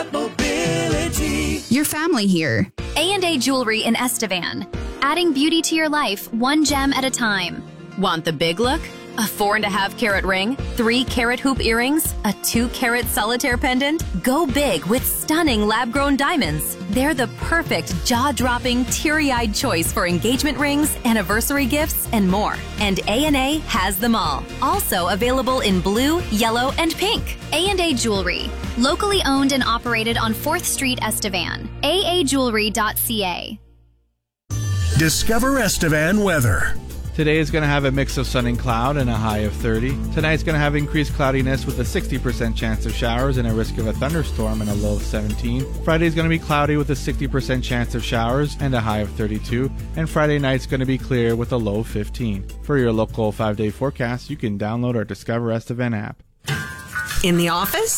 Smart mobility. Your family here. A&A Jewelry in Estevan. Adding beauty to your life, one gem at a time. Want the big look? A 4.5 carat ring, 3 carat hoop earrings, a 2 carat solitaire pendant? Go big with stunning lab-grown diamonds. They're the perfect jaw-dropping, teary-eyed choice for engagement rings, anniversary gifts, and more. And A&A has them all. Also available in blue, yellow, and pink. A&A Jewelry. Locally owned and operated on 4th Street, Estevan. aajewelry.ca. Discover Estevan weather. Today is going to have a mix of sun and cloud and a high of 30. Tonight's going to have increased cloudiness with a 60% chance of showers and a risk of a thunderstorm and a low of 17. Friday is going to be cloudy with a 60% chance of showers and a high of 32. And Friday night's going to be clear with a low of 15. For your local 5-day forecast, you can download our Discover Estevan app. In the office?